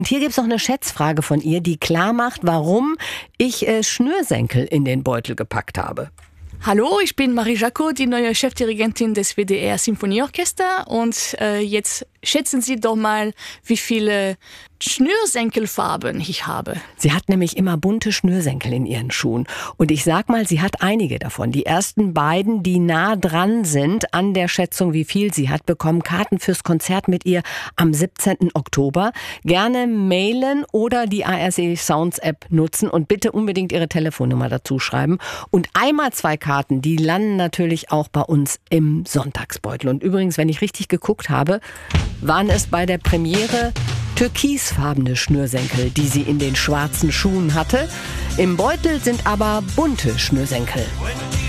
Und hier gibt's noch eine Schätzfrage von ihr, die klar macht, warum ich Schnürsenkel in den Beutel gepackt habe. Hallo, ich bin Marie Jacot, die neue Chefdirigentin des WDR Symphonieorchester. Und jetzt schätzen Sie doch mal, wie viele Schnürsenkelfarben ich habe. Sie hat nämlich immer bunte Schnürsenkel in ihren Schuhen. Und ich sag mal, sie hat einige davon. Die ersten beiden, die nah dran sind an der Schätzung, wie viel sie hat, bekommen Karten fürs Konzert mit ihr am 17. Oktober. Gerne mailen oder die ARC Sounds App nutzen und bitte unbedingt ihre Telefonnummer dazu schreiben. Und einmal 2 Karten, die landen natürlich auch bei uns im Sonntagsbeutel. Und übrigens, wenn ich richtig geguckt habe, waren es bei der Premiere türkisfarbene Schnürsenkel, die sie in den schwarzen Schuhen hatte. Im Beutel sind aber bunte Schnürsenkel.